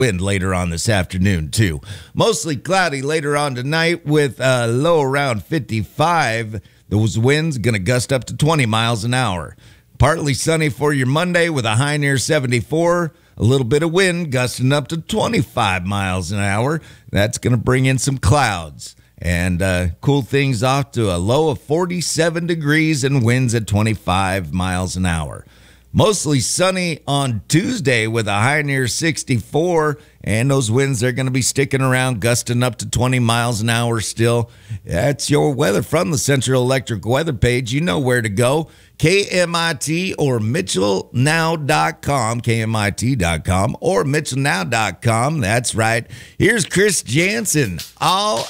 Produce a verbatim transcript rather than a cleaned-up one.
wind later on this afternoon, too. Mostly cloudy later on tonight with a low around fifty-five. Those winds going to gust up to twenty miles an hour. Partly sunny for your Monday with a high near seventy-four. A little bit of wind gusting up to twenty-five miles an hour. That's going to bring in some clouds and uh, cool things off to a low of forty-seven degrees and winds at twenty-five miles an hour. Mostly sunny on Tuesday with a high near sixty-four, and those winds are going to be sticking around, gusting up to twenty miles an hour still. That's your weather from the Central Electric weather page. You know where to go, K M I T or Mitchell Now dot com, K M I T dot com or Mitchell Now dot com. That's right. Here's Chris Jansen, All